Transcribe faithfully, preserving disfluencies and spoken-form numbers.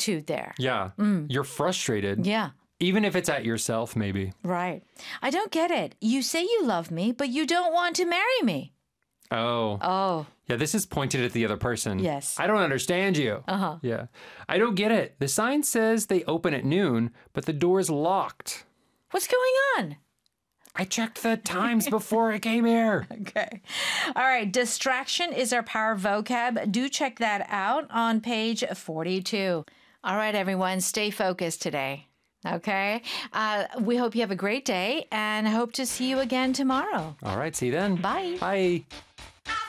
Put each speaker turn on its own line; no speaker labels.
attitude there.
Yeah. Mm. You're frustrated.
Yeah.
Even if it's at yourself, maybe.
Right. I don't get it. You say you love me, but you don't want to marry me.
Oh.
Oh.
Yeah, this is pointed at the other person.
Yes.
I don't understand you.
Uh-huh.
Yeah. I don't get it. The sign says they open at noon, but the door's locked.
What's going on?
I checked the times before I came here.
Okay. All right. Distraction is our power vocab. Do check that out on page forty-two. All right, everyone. Stay focused today. Okay. Uh, we hope you have a great day and hope to see you again tomorrow.
All right. See you then.
Bye.
Bye.